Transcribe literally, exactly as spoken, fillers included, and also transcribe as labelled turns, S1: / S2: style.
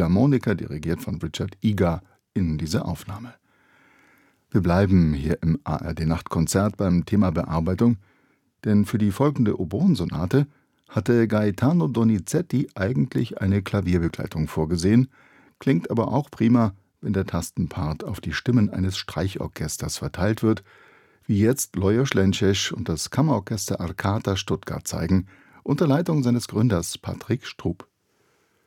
S1: Philharmoniker, dirigiert von Richard Egar, in diese Aufnahme. Wir bleiben hier im A R D-Nachtkonzert beim Thema Bearbeitung, denn für die folgende Oboensonate hatte Gaetano Donizetti eigentlich eine Klavierbegleitung vorgesehen, klingt aber auch prima, wenn der Tastenpart auf die Stimmen eines Streichorchesters verteilt wird, wie jetzt Lajos Lences und das Kammerorchester Arcata Stuttgart zeigen, unter Leitung seines Gründers Patrick Strupp.